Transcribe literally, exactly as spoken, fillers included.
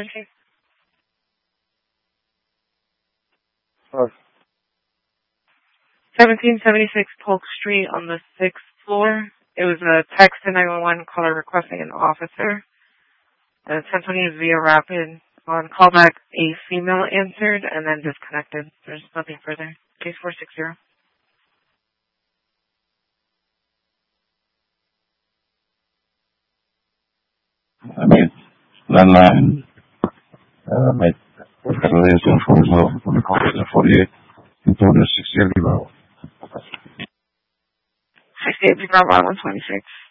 emergency? Sure. seventeen seventy-six Polk Street on the sixth floor. It was a text to nine one one caller requesting an officer. Uh, ten twenty via rapid. On callback, a female answered and then disconnected. There's nothing further. Case four six zero. I mean, landline. Uh, mate, cancellation for the for the call is forty-eight. Including sixty Bravo. sixty-eight Bravo one twenty-six.